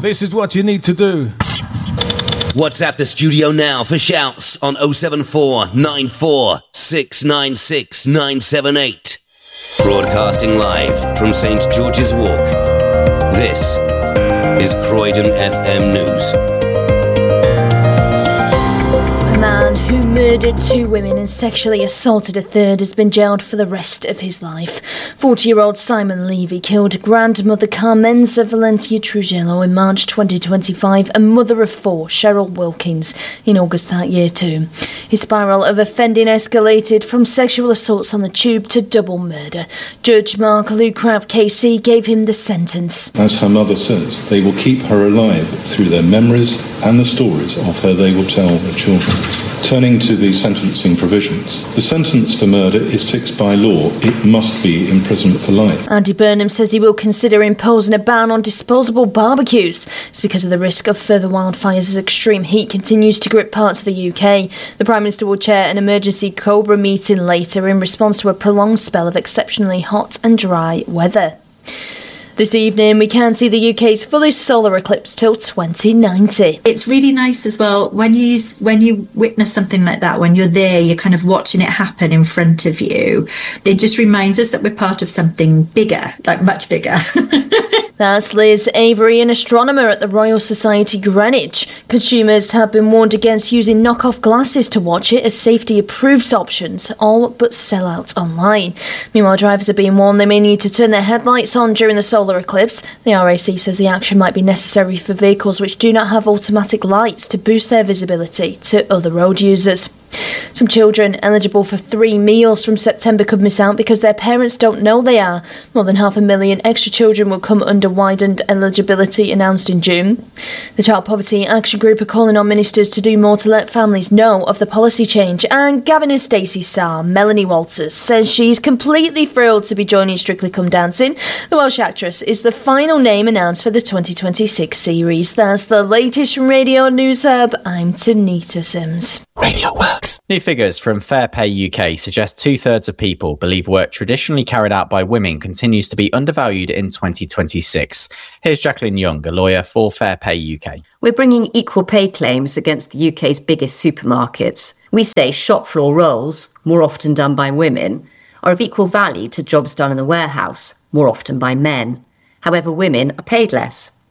this is what you need to do. WhatsApp the studio now for shouts on 074 94 696 978. Broadcasting live from St. George's Walk. This is Croydon FM News. A man who murdered 2 women and sexually assaulted a third has been jailed for the rest of his life. 40-year-old Simon Levy killed grandmother Carmenza Valencia Trujillo in March 2025 and mother of 4, Cheryl Wilkins, in August that year too. His spiral of offending escalated from sexual assaults on the tube to double murder. Judge Mark Lucrav KC gave him the sentence. As her mother says, they will keep her alive through their memories and the stories of her they will tell their children. Turning to the sentencing provisions, the sentence for murder is fixed by law. It must be imprisonment for life. Andy Burnham says he will consider imposing a ban on disposable barbecues. It's because of the risk of further wildfires as extreme heat continues to grip parts of the UK. The Prime Minister will chair an emergency COBRA meeting later in response to a prolonged spell of exceptionally hot and dry weather. This evening, we can see the UK's fullest solar eclipse till 2090. It's really nice as well when you witness something like that, when you're there, you're kind of watching it happen in front of you. It just reminds us that we're part of something bigger, like much bigger. That's Liz Avery, an astronomer at the Royal Society Greenwich. Consumers have been warned against using knockoff glasses to watch it as safety-approved options all but sell out online. Meanwhile, drivers are being warned they may need to turn their headlights on during the solar eclipse. The RAC says the action might be necessary for vehicles which do not have automatic lights to boost their visibility to other road users. Some children eligible for 3 meals from September could miss out because their parents don't know they are. More than 500,000 extra children will come under widened eligibility announced in June. The Child Poverty Action Group are calling on ministers to do more to let families know of the policy change. And Gavin and Stacey star Melanie Walters says she's completely thrilled to be joining Strictly Come Dancing. The Welsh actress is the final name announced for the 2026 series. That's the latest from Radio News Hub. I'm Tanita Sims. Radio Works. New figures from Fair Pay UK suggest 2/3 of people believe work traditionally carried out by women continues to be undervalued in 2026. Here's Jacqueline Young, a lawyer for Fair Pay UK. We're bringing equal pay claims against the UK's biggest supermarkets. We say shop floor roles, more often done by women, are of equal value to jobs done in the warehouse, more often by men. However, women are paid less.